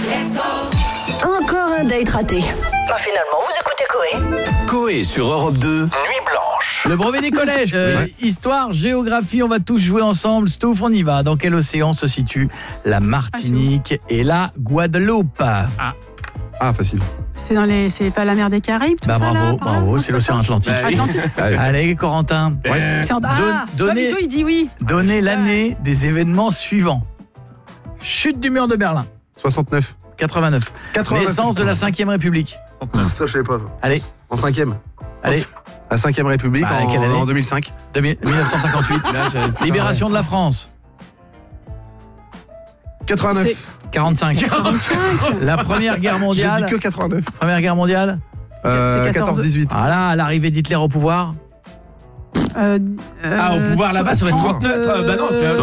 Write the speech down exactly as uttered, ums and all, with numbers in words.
Encore un date raté. Bah finalement, vous écoutez Coé. Coé sur Europe deux, Nuit Blanche. Le brevet des collèges, euh, Ouais. histoire, géographie, on va tous jouer ensemble. Stouff, on y va. Dans quel océan se situe la Martinique et la Guadeloupe? Ah, facile. C'est dans les, c'est pas la mer des Caraïbes, tout Bah ça, bravo, là, par bravo, là, c'est l'océan Atlantique. Bah oui. Atlantique. Allez. Allez, Corentin, Ouais. C'est en... Ah, Donne- tu vois, donnez- Vito, il dit oui. donnez l'année des événements suivants. Chute du mur de Berlin, soixante-neuf. quatre-vingt-neuf. quatre-vingt-neuf. Naissance de la cinquième République. Ça, je savais pas ça. Allez, En cinquième. allez, La cinquième République Bah, en, quelle année en deux mille cinq. deux mille- mille neuf cent cinquante-huit. Libération de la France, quatre-vingt-neuf. quarante-cinq. La Première Guerre J'ai mondiale. dit que quatre-vingt-neuf. Première Guerre mondiale. Euh, C'est quatorze. quatorze dix-huit. Voilà, l'arrivée d'Hitler au pouvoir. Euh, euh, Ah, au pouvoir là-bas, ça va être trente-neuf. Ah, bah non, c'est